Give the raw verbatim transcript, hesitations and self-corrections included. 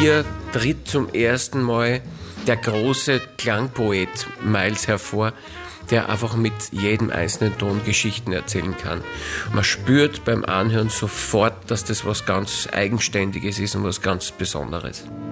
hier tritt zum ersten Mal der große Klangpoet Miles hervor, der einfach mit jedem einzelnen Ton Geschichten erzählen kann. Man spürt beim Anhören sofort, dass das was ganz Eigenständiges ist und was ganz Besonderes.